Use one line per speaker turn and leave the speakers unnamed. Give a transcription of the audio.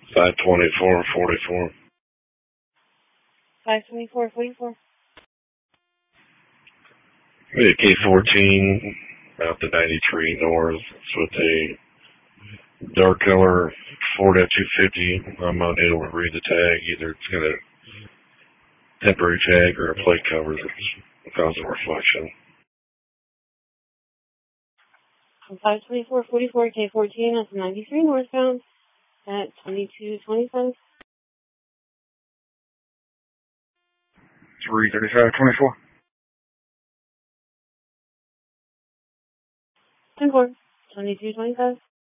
524-44.
524-44.
We had K14 out to 93 north with a dark color Ford F-250. I'm unable to read the tag. Either it's got a temporary tag or a plate cover that causes a reflection.
524-44, K14 at 93 northbound at 2225.
335-24.
10-4, 2225.